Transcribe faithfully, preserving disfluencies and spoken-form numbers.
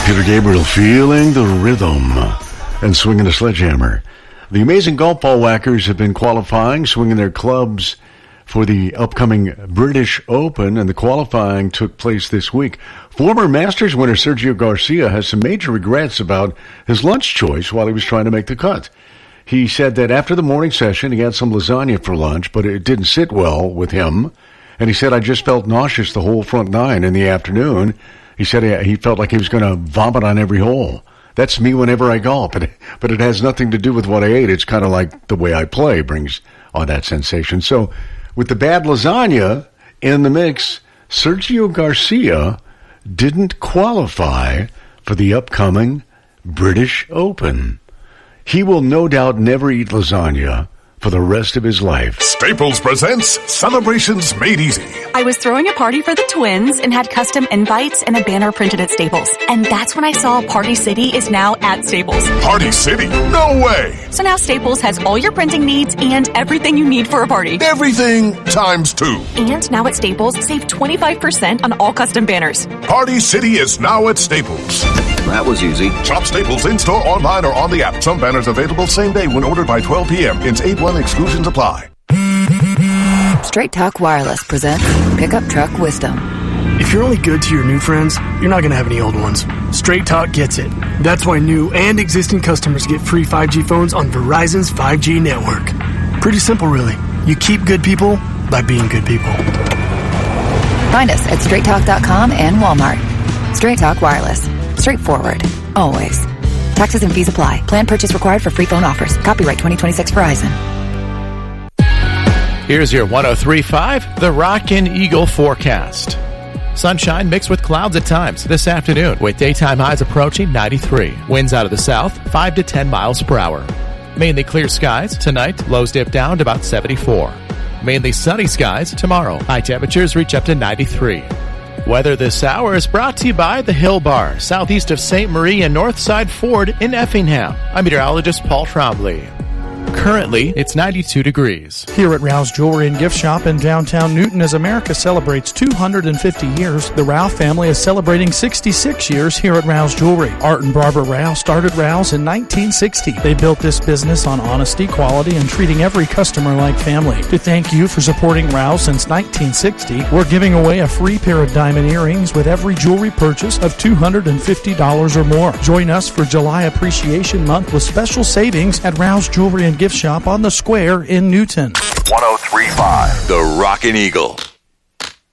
Peter Gabriel, feeling the rhythm and swinging a sledgehammer. The amazing golf ball whackers have been qualifying, swinging their clubs for the upcoming British Open, and the qualifying took place this week. Former Masters winner Sergio Garcia has some major regrets about his lunch choice while he was trying to make the cut. He said that after the morning session, he had some lasagna for lunch, but it didn't sit well with him. And he said, I just felt nauseous the whole front nine in the afternoon. He said he felt like he was going to vomit on every hole. That's me whenever I golf, but, but it has nothing to do with what I ate. It's kind of like the way I play brings on that sensation. So with the bad lasagna in the mix, Sergio Garcia didn't qualify for the upcoming British Open. He will no doubt never eat lasagna for the rest of his life. Staples presents Celebrations Made Easy. I was throwing a party for the twins and had custom invites and a banner printed at Staples. And that's when I saw Party City is now at Staples. Party City? No way! So now Staples has all your printing needs and everything you need for a party. Everything times two. And now at Staples, save twenty-five percent on all custom banners. Party City is now at Staples. That was easy. Shop Staples in-store, online, or on the app. Some banners available same day when ordered by twelve p.m. Ins eight one exclusions apply. Straight Talk Wireless presents Pickup Truck Wisdom. If you're only good to your new friends, you're not going to have any old ones. Straight Talk gets it. That's why new and existing customers get free five G phones on Verizon's five G network. Pretty simple, really. You keep good people by being good people. Find us at straight talk dot com and Walmart. Straight Talk Wireless. Straightforward. Always. Taxes and fees apply. Plan purchase required for free phone offers. Copyright twenty twenty-six Verizon. Here's your one oh three point five, the Rockin' Eagle forecast. Sunshine mixed with clouds at times this afternoon, with daytime highs approaching ninety-three. Winds out of the south, five to ten miles per hour. Mainly clear skies tonight, lows dip down to about seventy-four. Mainly sunny skies tomorrow. High temperatures reach up to ninety-three. Weather this hour is brought to you by the Hill Bar, southeast of Saint Marie and Northside Ford in Effingham. I'm meteorologist Paul Trombley. Currently, it's ninety-two degrees. Here at Rouse Jewelry and Gift Shop in downtown Newton, as America celebrates two hundred fifty years, the Rouse family is celebrating sixty-six years here at Rouse Jewelry. Art and Barbara Rouse started Rouse in nineteen sixty. They built this business on honesty, quality, and treating every customer like family. To thank you for supporting Rouse since nineteen sixty, we're giving away a free pair of diamond earrings with every jewelry purchase of two hundred fifty dollars or more. Join us for July Appreciation Month with special savings at Rouse Jewelry and Gift Shop on the Square in Newton. one oh three point five, The Rockin' Eagle.